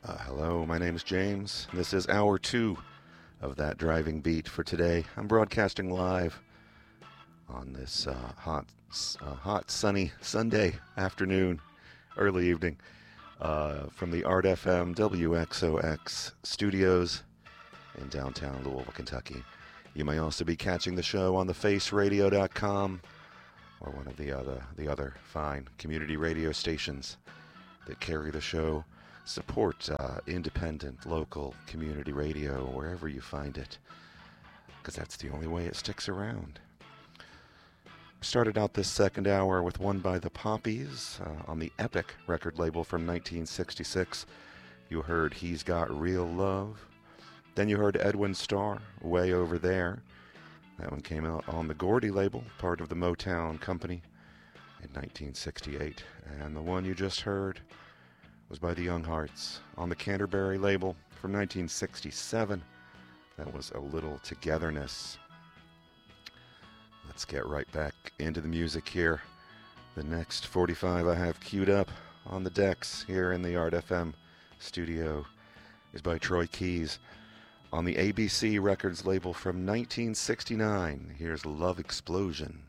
Hello, my name is James. This is hour 2 of that driving beat for today. I'm broadcasting live on this hot, sunny Sunday afternoon, early evening, from the Art FM WXOX studios in downtown Louisville, Kentucky. You may also be catching the show on thefaceradio.com or one of the other fine community radio stations that carry the show. Support independent, local community radio wherever you find it, because that's the only way it sticks around. Started out this second hour with one by the Poppies on the Epic record label from 1966. You heard He's Got Real Love. Then you heard Edwin Starr, Way Over There. That one came out on the Gordy label, part of the Motown Company, in 1968. And the one you just heard was by the Young Hearts on the Canterbury label from 1967. That was A Little Togetherness. Let's get right back into the music here. The next 45 I have queued up on the decks here in the Art FM studio is by Troy Keys on the ABC Records label from 1969. Here's Love Explosion.